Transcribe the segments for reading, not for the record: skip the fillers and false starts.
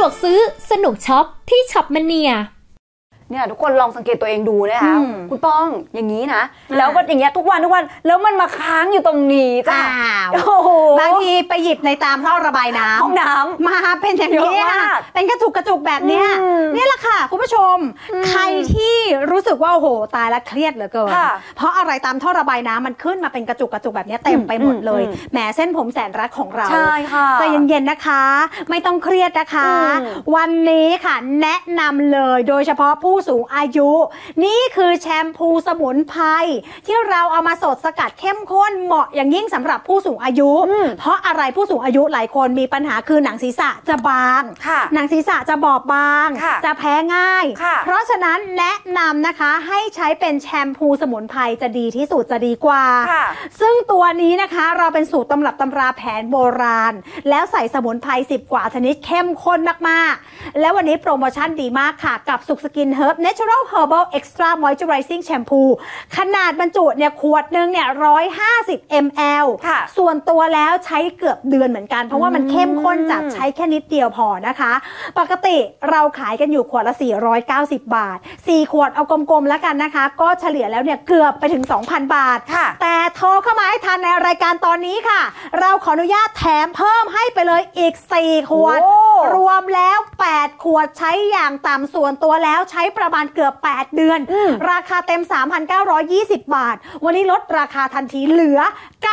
กซื้อสนุกช็อปที่ช็อปมเนียเนี่ยทุกคนลองสังเกตตัวเองดูนะคะคุณป้องอย่างนี้นะแล้วก็อย่างเงี้ยทุกวันแล้วมันมาค้างอยู่ตรงนี้จ้ะบางทีไปหยิบในตามท่อระบายน้ำห้องน้ำมาเป็นอย่างนี้เป็นกระจุกแบบนี้นี่แหละค่ะคุณผู้ชมใครที่รู้สึกว่าโอ้โหตายแล้วเครียดเหลือเกินเพราะอะไรตามท่อระบายน้ำมันขึ้นมาเป็นกระจุกแบบนี้เต็มไปหมดเลยแหมเส้นผมแสนรักของเราใช่ค่ะใจเย็นๆนะคะไม่ต้องเครียดนะคะวันนี้ค่ะแนะนำเลยโดยเฉพาะผู้สูงอายุนี่คือแชมพูสมุนไพรที่เราเอามาสดสกัดเข้มข้นเหมาะอย่างยิ่งสำหรับผู้สูงอายุเพราะอะไรผู้สูงอายุหลายคนมีปัญหาคือหนังศีรษะจะบางหนังศีรษะจะบอบบางจะแพ้ง่ายเพราะฉะนั้นแนะนำนะคะให้ใช้เป็นแชมพูสมุนไพรจะดีที่สุดจะดีกว่าซึ่งตัวนี้นะคะเราเป็นสูตรตำรับตำราแผนโบราณแล้วใส่สมุนไพร10 กว่าชนิดเข้มข้นมากๆแล้ววันนี้โปรโมชั่นดีมากค่ะกับสุขสกินเฮิร์บ Natural Herbal Extra Moisturizing Shampoo ขนาดบรรจุเนี่ยขวดนึงเนี่ย150 ml ส่วนตัวแล้วใช้เกือบเดือนเหมือนกันเพราะว่ามันเข้มข้นจัดใช้แค่นิดเดียวพอนะคะปกติเราขายกันอยู่ขวดละ490 บาท4ขวดเอากลมๆแล้วกันนะคะก็เฉลี่ยแล้วเนี่ยเกือบไปถึง 2,000 บาทแต่โทรเข้ามาให้ทันในรายการตอนนี้ค่ะเราขออนุญาตแถมเพิ่มให้ไปเลยอีก4ขวดรวมแล้ว8ขวดใช้อย่างต่ำส่วนตัวแล้วใช้ประมาณเกือบ8 เดือนราคาเต็ม 3,920 บาทวันนี้ลดราคาทันทีเหลือ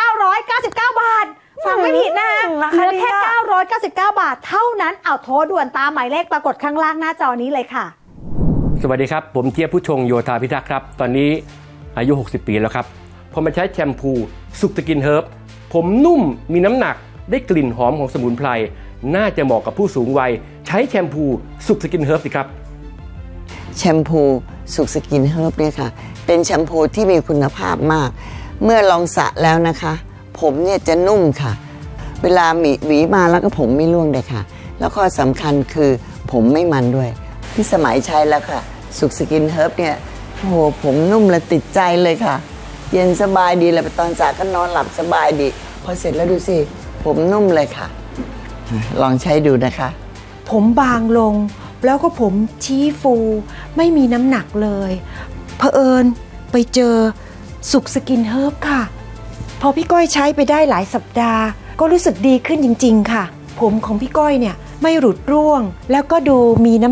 999 บาทฟังไม่ผิดนะเหลือแค่999 บาทเท่านั้นเอาโทรด่วนตามหมายเลขปรากฏข้างล่างหน้าจอนี้เลยค่ะสวัสดีครับผมเจี๊ยบผู้ชงโยธาพิทักษ์ครับตอนนี้อายุ60 ปีแล้วครับพอมาใช้แชมพูสุขสกินเฮิร์บผมนุ่มมีน้ำหนักได้กลิ่นหอมของสมุนไพรน่าจะเหมาะกับผู้สูงวัยใช้แชมพูสุขสกินเฮิร์บสิครับแชมพูสุขสกินเฮิร์บเนี่ยค่ะเป็นแชมพูที่มีคุณภาพมากเมื่อลองสระแล้วนะคะผมเนี่ยจะนุ่มค่ะเวลาหวีมาแล้วก็ผมไม่ร่วงเลยค่ะแล้วข้อสำคัญคือผมไม่มันด้วยพี่สมัยใช้แล้วค่ะสุขสกินเฮิร์บเนี่ยโอ้โหผมนุ่มและติดใจเลยค่ะเย็นสบายดีเลยตอนสระก็นอนหลับสบายดีพอเสร็จแล้วดูสิผมนุ่มเลยค่ะลองใช้ดูนะคะผมบางลงแล้วก็ผมชี้ฟูไม่มีน้ำหนักเลยเผอิญไปเจอสุขสกินเฮิร์บค่ะพอพี่ก้อยใช้ไปได้หลายสัปดาห์ก็รู้สึกดีขึ้นจริงๆค่ะผมของพี่ก้อยเนี่ยไม่หลุดร่วงแล้วก็ดูมีน้ำ